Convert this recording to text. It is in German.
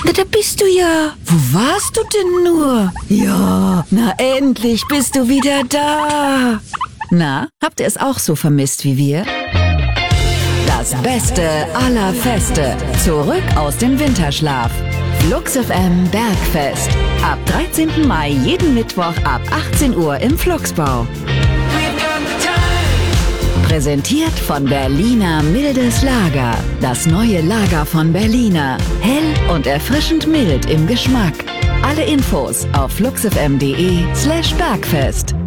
Da bist du ja. Wo warst du denn nur? Ja, na endlich bist du wieder da. Na, habt ihr es auch so vermisst wie wir? Das Beste aller Feste. Zurück aus dem Winterschlaf. Flux FM Bergfest. Ab 13. Mai jeden Mittwoch ab 18 Uhr im Fluxbau. Präsentiert von Berliner Mildes Lager. Das neue Lager von Berliner. Hell und erfrischend mild im Geschmack. Alle Infos auf fluxfm.de/Bergfest.